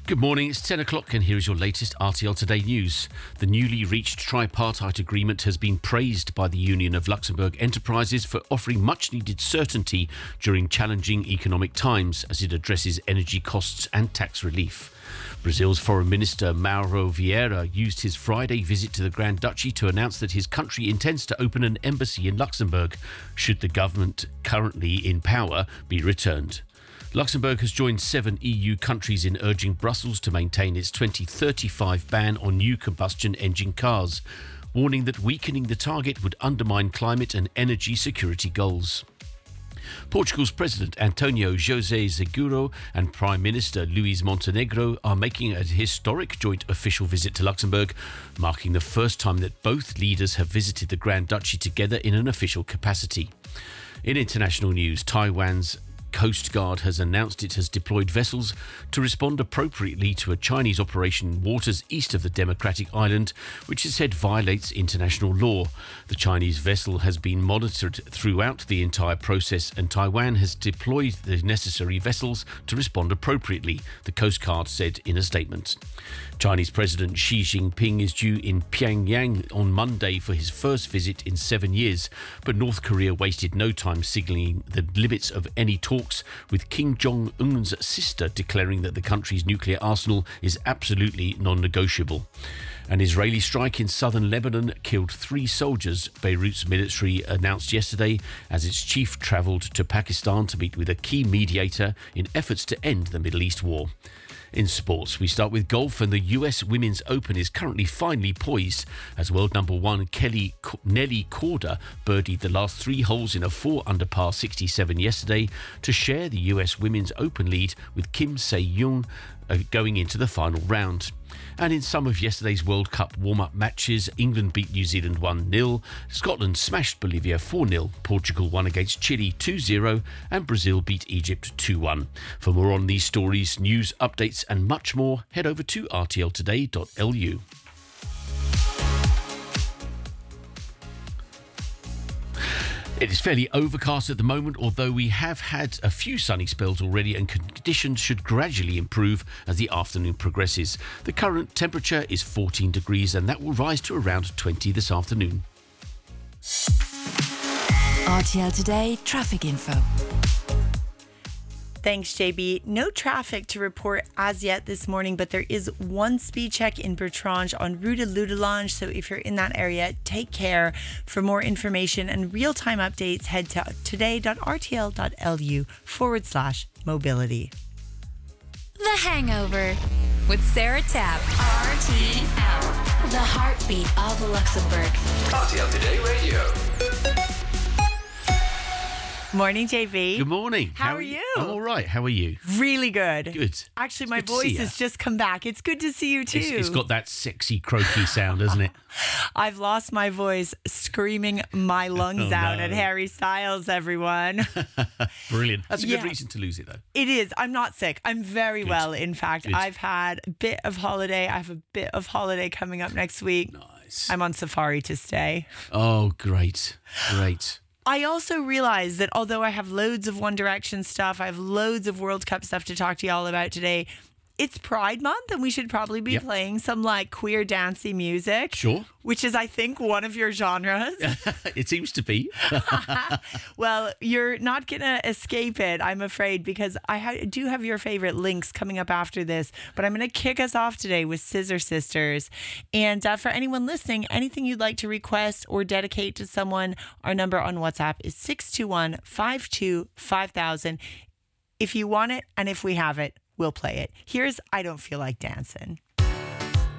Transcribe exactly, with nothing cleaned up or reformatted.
Good morning, it's ten o'clock and here is your latest R T L Today news. The newly reached tripartite agreement has been praised by the Union of Luxembourg Enterprises for offering much-needed certainty during challenging economic times as it addresses energy costs and tax relief. Brazil's Foreign Minister Mauro Vieira used his Friday visit to the Grand Duchy to announce that his country intends to open an embassy in Luxembourg should the government currently in power be returned. Luxembourg has joined seven E U countries in urging Brussels to maintain its twenty thirty-five ban on new combustion engine cars, warning that weakening the target would undermine climate and energy security goals. Portugal's President Antonio José Seguro and Prime Minister Luís Montenegro are making a historic joint official visit to Luxembourg, marking the first time that both leaders have visited the Grand Duchy together in an official capacity. In international news, Taiwan's Coast Guard has announced it has deployed vessels to respond appropriately to a Chinese operation in waters east of the democratic island, which it said violates international law. The Chinese vessel has been monitored throughout the entire process, and Taiwan has deployed the necessary vessels to respond appropriately, the Coast Guard said in a statement. Chinese President Xi Jinping is due in Pyongyang on Monday for his first visit in seven years, but North Korea wasted no time signalling the limits of any talks, with Kim Jong-un's sister declaring that the country's nuclear arsenal is absolutely non-negotiable. An Israeli strike in southern Lebanon killed three soldiers, Beirut's military announced yesterday, as its chief travelled to Pakistan to meet with a key mediator in efforts to end the Middle East war. In sports, we start with golf, and the U S Women's Open is currently finely poised as world number one Kelly Nelly Korda birdied the last three holes in a four under par sixty-seven yesterday to share the U S Women's Open lead with Kim Se-young uh, going into the final round. And in some of yesterday's World Cup warm-up matches, England beat New Zealand one nil, Scotland smashed Bolivia four nil, Portugal won against Chile two zero, and Brazil beat Egypt two one. For more on these stories, news, updates and much more, head over to r t l today dot l u. It is fairly overcast at the moment, although we have had a few sunny spells already and conditions should gradually improve as the afternoon progresses. The current temperature is fourteen degrees and that will rise to around twenty this afternoon. R T L Today traffic info. Thanks, J B. No traffic to report as yet this morning, but there is one speed check in Bertrange on Rue de Ludelange. So if you're in that area, take care. For more information and real-time updates, head to today.rtl.lu forward slash mobility. The Hangover with Sarah Tapp. R T L, the heartbeat of Luxembourg. R T L Today Radio. Morning, J B. Good morning. How, How are you? I'm all right. How are you? Really good. Good. Actually, It's my good to voice see ya. has just come back. It's good to see you too. It's, it's got that sexy croaky sound, hasn't it? I've lost my voice screaming my lungs Oh, out no. at Harry Styles, everyone. Brilliant. That's a good Yeah. reason to lose it, though. It is. I'm not sick. I'm very Good. well. In fact, Good. I've had a bit of holiday. I have a bit of holiday coming up next week. Nice. I'm on safari to stay. Oh, great. Great. I also realized that although I have loads of One Direction stuff, I have loads of World Cup stuff to talk to you all about today, it's Pride Month and we should probably be Yep. playing some like queer dancey music. Sure. Which is, I think, one of your genres. It seems to be. Well, you're not going to escape it, I'm afraid, because I ha- do have your favorite links coming up after this. But I'm going to kick us off today with Scissor Sisters. And uh, for anyone listening, anything you'd like to request or dedicate to someone, our number on WhatsApp is six two one, five two five thousand. If you want it and if we have it, we'll play it. Here's I Don't Feel Like Dancing.